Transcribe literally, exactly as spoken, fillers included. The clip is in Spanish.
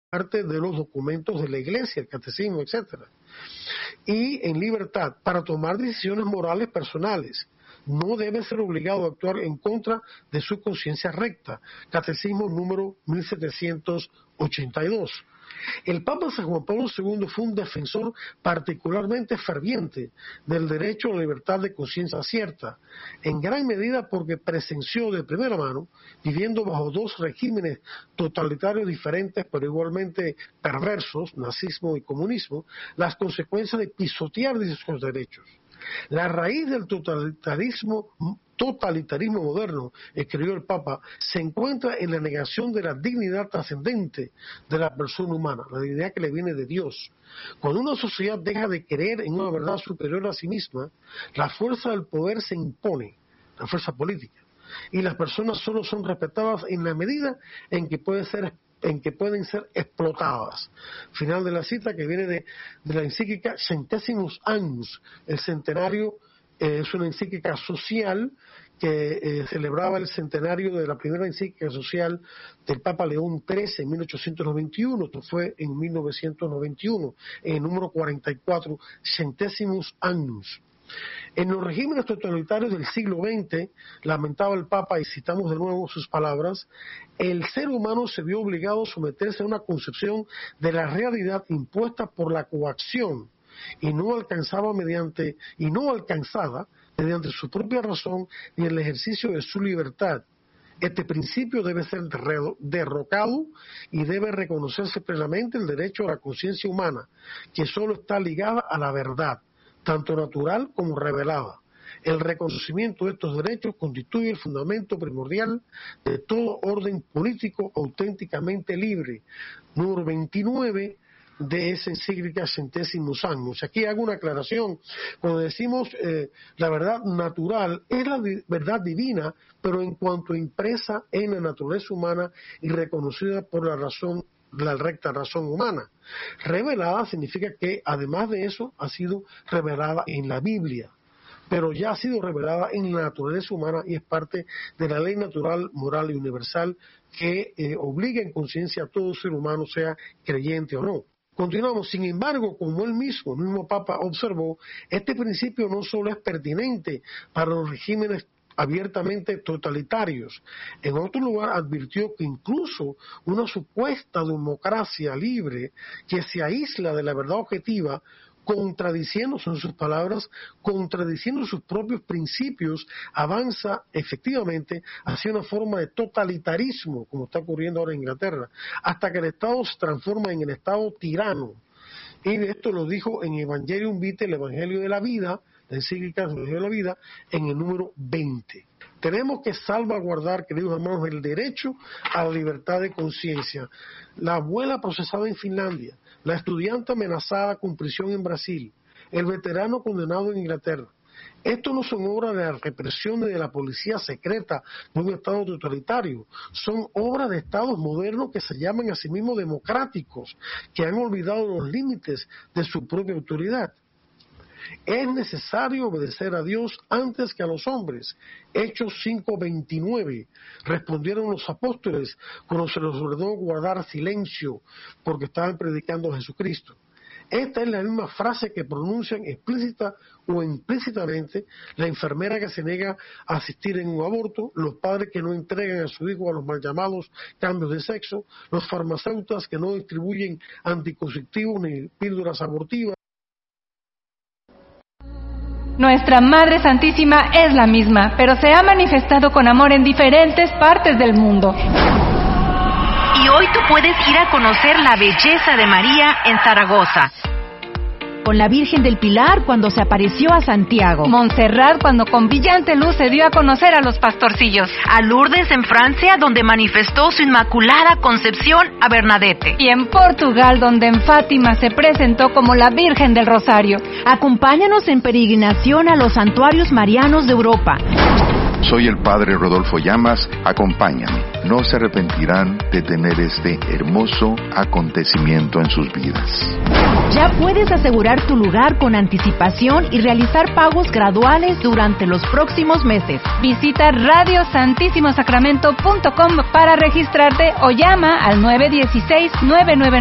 parte de los documentos de la Iglesia, el catecismo, etcétera. Y en libertad para tomar decisiones morales personales. No debe ser obligado a actuar en contra de su conciencia recta. Catecismo número mil setecientos ochenta y dos. El Papa San Juan Pablo segundo fue un defensor particularmente ferviente del derecho a la libertad de conciencia cierta, en gran medida porque presenció de primera mano, viviendo bajo dos regímenes totalitarios diferentes pero igualmente perversos, nazismo y comunismo, las consecuencias de pisotear esos derechos. La raíz del totalitarismo, totalitarismo moderno, escribió el Papa, se encuentra en la negación de la dignidad trascendente de la persona humana, la dignidad que le viene de Dios. Cuando una sociedad deja de creer en una verdad superior a sí misma, la fuerza del poder se impone, la fuerza política, y las personas solo son respetadas en la medida en que puede ser en que pueden ser explotadas. Final de la cita, que viene de, de la encíclica Centesimus Annus. El centenario eh, es una encíclica social que eh, celebraba el centenario de la primera encíclica social del Papa León trece en mil ochocientos noventa y uno. Esto fue en mil novecientos noventa y uno, en el número cuarenta y cuatro, Centesimus Annus. En los regímenes totalitarios del siglo veinte, lamentaba el Papa, y citamos de nuevo sus palabras, el ser humano se vio obligado a someterse a una concepción de la realidad impuesta por la coacción y no alcanzaba mediante y no alcanzada mediante su propia razón ni el ejercicio de su libertad. Este principio debe ser derrocado y debe reconocerse plenamente el derecho a la conciencia humana, que solo está ligada a la verdad, tanto natural como revelada. El reconocimiento de estos derechos constituye el fundamento primordial de todo orden político auténticamente libre. Número veintinueve de esa encíclica Centesimus Annus. Aquí hago una aclaración. Cuando decimos eh, la verdad natural, es la di- verdad divina, pero en cuanto impresa en la naturaleza humana y reconocida por la razón la recta razón humana. Revelada significa que además de eso ha sido revelada en la Biblia, pero ya ha sido revelada en la naturaleza humana y es parte de la ley natural, moral y universal que eh, obliga en conciencia a todo ser humano, sea creyente o no. Continuamos. Sin embargo, como él mismo, el mismo Papa observó, este principio no solo es pertinente para los regímenes abiertamente totalitarios. En otro lugar advirtió que incluso una supuesta democracia libre que se aísla de la verdad objetiva, contradiciendo, son sus palabras, contradiciendo sus propios principios, avanza efectivamente hacia una forma de totalitarismo, como está ocurriendo ahora en Inglaterra, hasta que el Estado se transforma en el Estado tirano. Y esto lo dijo en Evangelium Vitae, el Evangelio de la Vida, la encíclica de la vida, en el número veinte. Tenemos que salvaguardar, queridos hermanos, el derecho a la libertad de conciencia. La abuela procesada en Finlandia, la estudiante amenazada con prisión en Brasil, el veterano condenado en Inglaterra. Esto no son obras de la represión de la policía secreta de un Estado totalitario, son obras de Estados modernos que se llaman a sí mismos democráticos, que han olvidado los límites de su propia autoridad. Es necesario obedecer a Dios antes que a los hombres. Hechos cinco veintinueve. Respondieron los apóstoles cuando se les ordenó guardar silencio porque estaban predicando a Jesucristo. Esta es la misma frase que pronuncian explícita o implícitamente la enfermera que se niega a asistir en un aborto, los padres que no entregan a su hijo a los mal llamados cambios de sexo, los farmacéuticos que no distribuyen anticonceptivos ni píldoras abortivas. Nuestra Madre Santísima es la misma, pero se ha manifestado con amor en diferentes partes del mundo. Y hoy tú puedes ir a conocer la belleza de María en Zaragoza. Con la Virgen del Pilar cuando se apareció a Santiago. Montserrat cuando con brillante luz se dio a conocer a los pastorcillos. A Lourdes en Francia donde manifestó su inmaculada concepción a Bernadette. Y en Portugal donde en Fátima se presentó como la Virgen del Rosario. Acompáñanos en peregrinación a los santuarios marianos de Europa. Soy el Padre Rodolfo Llamas, acompáñame. No se arrepentirán de tener este hermoso acontecimiento en sus vidas. Ya puedes asegurar tu lugar con anticipación y realizar pagos graduales durante los próximos meses. Visita radio santísimo sacramento punto com para registrarte o llama al nueve uno seis, nueve nueve